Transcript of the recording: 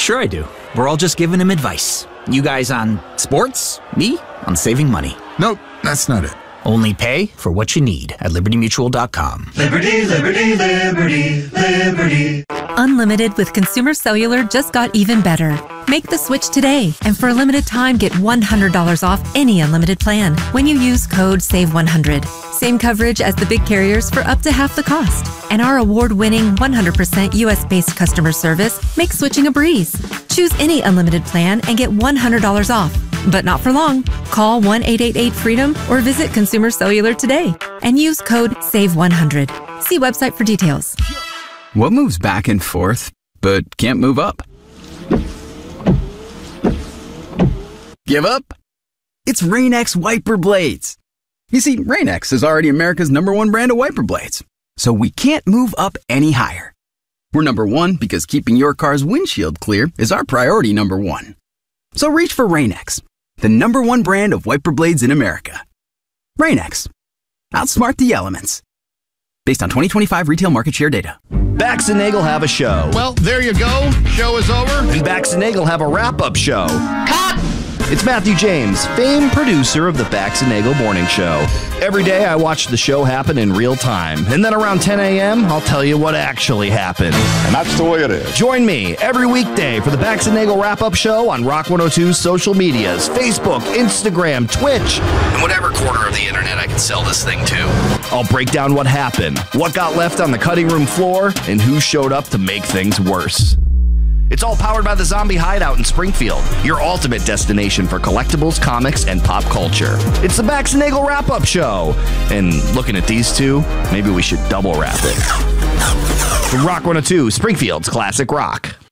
Sure I do. We're all just giving him advice. You guys on sports, me on saving money. Nope, that's not it. Only pay for what you need at LibertyMutual.com. Liberty, liberty, liberty, liberty. Unlimited with Consumer Cellular just got even better. Make the switch today, and for a limited time, get $100 off any unlimited plan when you use code SAVE100. Same coverage as the big carriers for up to half the cost. And our award-winning 100% US-based customer service makes switching a breeze. Choose any unlimited plan and get $100 off. But not for long. Call 1-888-FREEDOM or visit Consumer Cellular today and use code SAVE100. See website for details. What moves back and forth but can't move up? Give up? It's Rain-X wiper blades. You see, Rain-X is already America's #1 brand of wiper blades, so we can't move up any higher. We're #1 because keeping your car's windshield clear is our priority #1. So reach for Rain-X, the #1 brand of wiper blades in America. Rain-X. Outsmart the elements. Based on 2025 retail market share data. Bax and Nagel have a show. Well, there you go. Show is over. And Bax and Nagel have a wrap-up show. Cut! It's Matthew James, famed producer of the Bax and Nagel Morning Show. Every day I watch the show happen in real time. And then around 10 a.m., I'll tell you what actually happened. And that's the way it is. Join me every weekday for the Bax and Nagel wrap-up show on Rock 102's social medias, Facebook, Instagram, Twitch, and whatever corner of the internet I can sell this thing to. I'll break down what happened, what got left on the cutting room floor, and who showed up to make things worse. It's all powered by the Zombie Hideout in Springfield, your ultimate destination for collectibles, comics, and pop culture. It's the Bax and Nagel wrap-up show. And looking at these two, maybe we should double wrap it. From Rock 102, Springfield's classic rock.